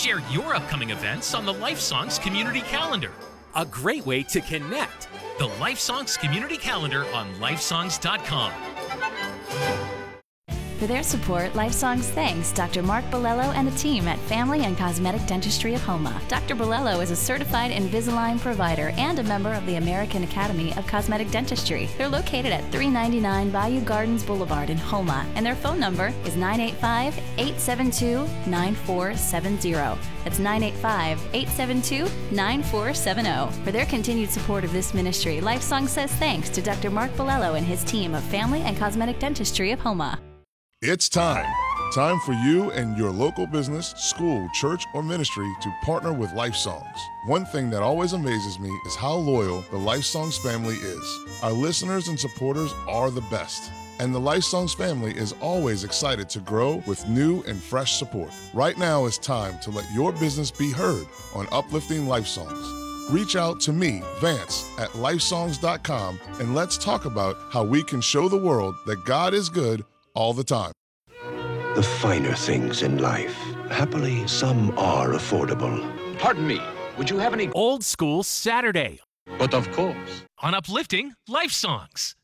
Share your upcoming events on the Life Songs Community Calendar. A great way to connect. The Life Songs Community Calendar on lifesongs.com. For their support, LifeSongs thanks Dr. Mark Bolello and the team at Family and Cosmetic Dentistry of Homa. Dr. Bolello is a certified Invisalign provider and a member of the American Academy of Cosmetic Dentistry. They're located at 399 Bayou Gardens Boulevard in Homa, and their phone number is 985-872-9470. That's 985-872-9470. For their continued support of this ministry, LifeSongs says thanks to Dr. Mark Bolello and his team of Family and Cosmetic Dentistry of Homa. It's time. Time for you and your local business, school, church, or ministry to partner with Life Songs. One thing that always amazes me is how loyal the Life Songs family is. Our listeners and supporters are the best. And the Life Songs family is always excited to grow with new and fresh support. Right now is time to let your business be heard on Uplifting Life Songs. Reach out to me, Vance, at lifesongs.com, and let's talk about how we can show the world that God is good all the time. The finer things in life. Happily, some are affordable. Pardon me, would you have any Old School Saturday But of course. on Uplifting Life Songs.